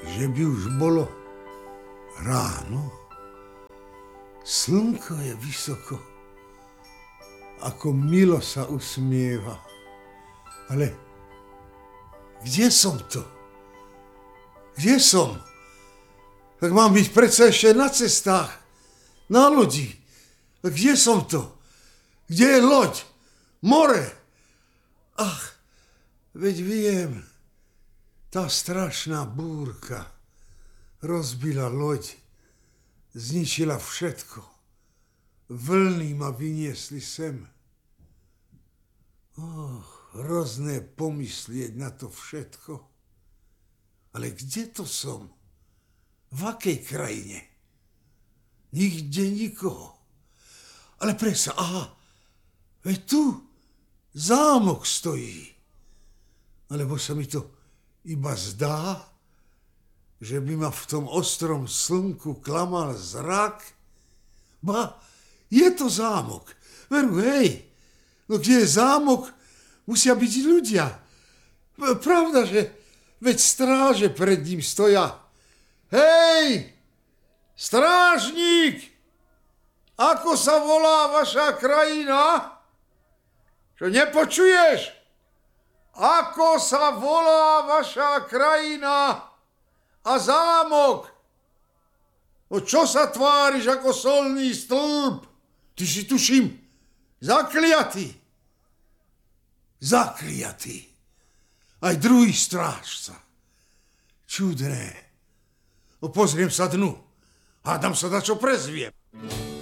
že by už bolo ráno. Slnko je vysoko, ako milo sa usmieva. Ale kde som to? Kde som? Tak mám byť predsa ešte na cestách, na lodi. Kde som to? Kde je loď? More? Ach, veď viem, tá strašná búrka rozbila loď, zničila všetko. Vlny ma vyniesli sem. Hrozné pomyslieť na to všetko. Ale kde to som? V akej krajine? Nikde nikoho. Ale presa, veď tu zámok stojí. Alebo sa mi to iba zdá, že by ma v tom ostrom slnku klamal zrak? Ba, je to zámok. Veru, hej, no kde je zámok, musia byť ľudia. Pravda, že veď stráže pred ním stoja. Hej, strážnik, ako sa volá vaša krajina? Čo nepočuješ? Ako sa volá vaša krajina a zámok? No čo sa tváriš ako solný stĺp? Ty si, tuším, zakliatý. Zakliatý. Aj druhý strážca. Čudné. No pozriem sa dnu. Hádam sa, na čo prezviem.